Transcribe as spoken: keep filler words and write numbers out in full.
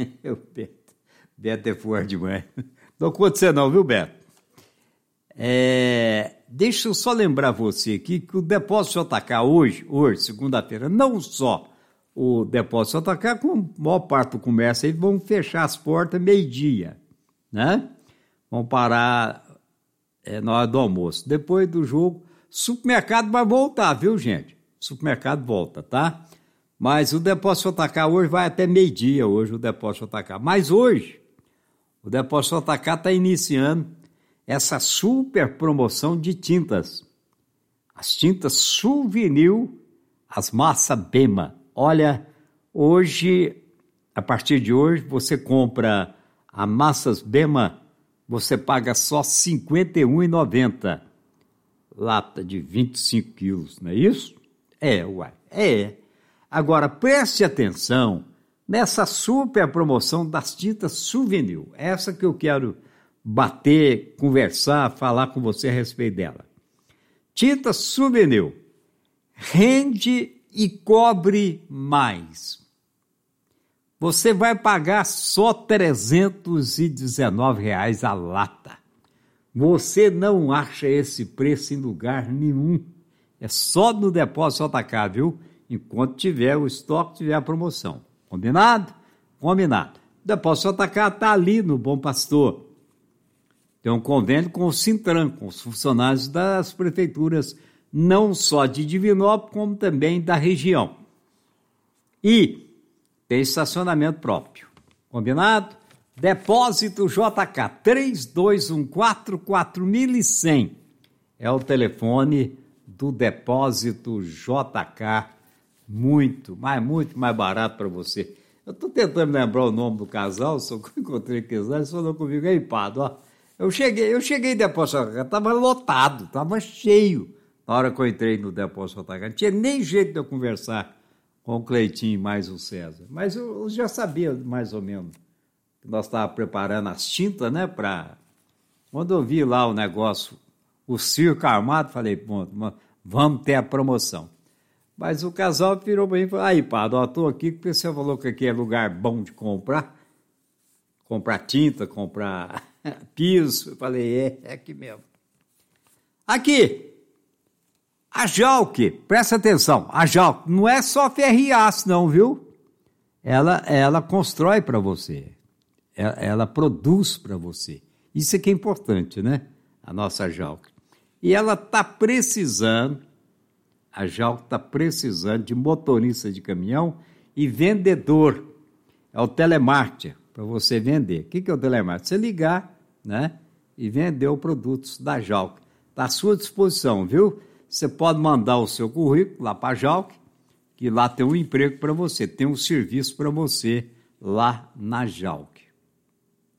O Beto. Beto é forte demais. Não conta você não, viu, Beto? É, deixa eu só lembrar você aqui que o Depósito J K hoje, hoje, segunda-feira, não só o Depósito J K, como a maior parte do comércio aí, vão fechar as portas meio-dia, né? Vão parar é, na hora do almoço. Depois do jogo, supermercado vai voltar, viu, gente? Supermercado volta, tá? Mas o Depósito J K hoje vai até meio-dia, hoje o Depósito J K. Mas hoje, o Depósito J K está iniciando essa super promoção de tintas. As tintas Souvenir, as Massa Bema. Olha, hoje, a partir de hoje, você compra a Massas Bema, você paga só cinquenta e um reais e noventa centavos. Lata de vinte e cinco quilos, não é isso? É, uai, é. Agora, preste atenção nessa super promoção das tintas Souvenir. Essa que eu quero bater, conversar, falar com você a respeito dela. Tinta Souvenir rende e cobre mais. Você vai pagar só trezentos e dezenove reais a lata. Você não acha esse preço em lugar nenhum. É só no Depósito J K, viu? Enquanto tiver o estoque, tiver a promoção. Combinado? Combinado. O Depósito J K está ali no Bom Pastor. Tem um convênio com o Sintran, com os funcionários das prefeituras, não só de Divinópolis, como também da região. E tem estacionamento próprio. Combinado? Depósito J K, três dois um quatro, quatro mil e cem. É o telefone do Depósito J K. Muito, mas muito mais barato para você. Eu estou tentando lembrar o nome do casal, só que eu encontrei aqui, eles falou comigo, aí, Pado, ó. Eu cheguei, eu cheguei no Depósito J K, estava lotado, estava cheio na hora que eu entrei no Depósito J K. Não tinha nem jeito de eu conversar com o Cleitinho mais o César. Mas eu, eu já sabia mais ou menos que nós estávamos preparando as tintas, né? Pra... Quando eu vi lá o negócio, o circo armado, falei, pronto, vamos ter a promoção. Mas o casal virou para mim e falou, aí, Pado, ó, estou aqui porque você falou que aqui é lugar bom de comprar. Comprar tinta, comprar piso. Eu falei, é, é aqui mesmo. Aqui, a Jalk, presta atenção, a Jalk não é só ferro e aço não, viu? Ela, ela constrói para você, ela, ela produz para você. Isso é que é importante, né? A nossa Jalk. E ela está precisando, a Jalk está precisando de motorista de caminhão e vendedor. É o telemarketing. Para você vender. O que é o telemarketing? Você ligar, né, e vender os produtos da Jalk. Está à sua disposição, viu? Você pode mandar o seu currículo lá para a Jalk, que lá tem um emprego para você, tem um serviço para você lá na Jalk.